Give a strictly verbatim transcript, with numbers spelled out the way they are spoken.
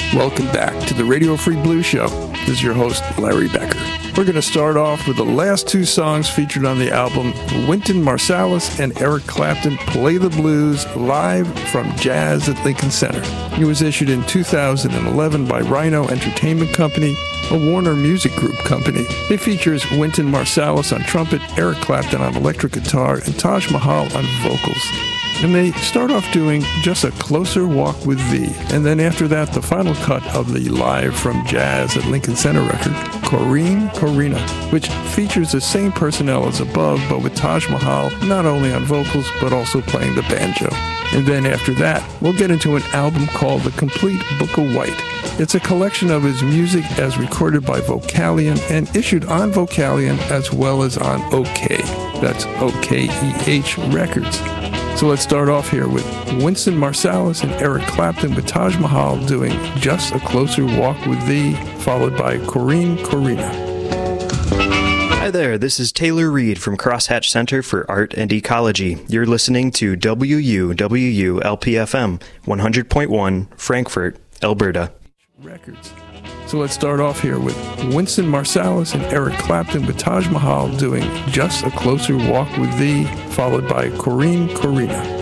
Welcome back to the Radio Free Blues Show. This is your host, Larry Becker. We're going to start off with the last two songs featured on the album, Wynton Marsalis and Eric Clapton Play the Blues live from Jazz at Lincoln Center. It was issued in two thousand eleven by Rhino Entertainment Company, a Warner Music Group company. It features Wynton Marsalis on trumpet, Eric Clapton on electric guitar, and Taj Mahal on vocals. And they start off doing Just a Closer Walk with Thee. And then after that, the final cut of the Live from Jazz at Lincoln Center record, Corrine Corina, which features the same personnel as above, but with Taj Mahal not only on vocals, but also playing the banjo. And then after that, we'll get into an album called The Complete Book of White. It's a collection of his music as recorded by Vocalion and issued on Vocalion as well as on OK. That's O K E H Records. So let's start off here with Wynton Marsalis and Eric Clapton with Taj Mahal doing Just a Closer Walk with Thee, followed by Corrine Corina. Hi there, this is Taylor Reed from Crosshatch Center for Art and Ecology. You're listening to W U W U L P F M one hundred point one, Frankfurt, Alberta. Records. So let's start off here with Wynton Marsalis and Eric Clapton with Taj Mahal doing Just a Closer Walk with Thee, followed by Corrine Corina.